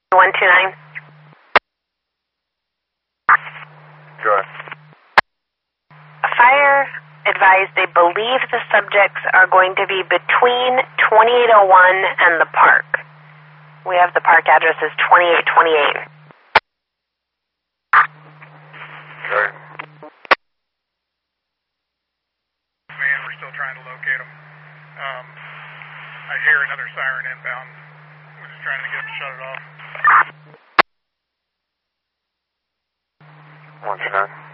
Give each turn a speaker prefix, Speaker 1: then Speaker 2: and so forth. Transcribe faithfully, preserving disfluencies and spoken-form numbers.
Speaker 1: one two nine.
Speaker 2: Sure.
Speaker 1: Fire advised they believe the subjects are going to be between twenty-eight oh one and the park. We have the park address as twenty-eight twenty-eight.
Speaker 2: Sure.
Speaker 3: Man, we're still trying to locate them. Um, I hear another siren inbound. We're just trying to get them to shut it off.
Speaker 2: one two nine.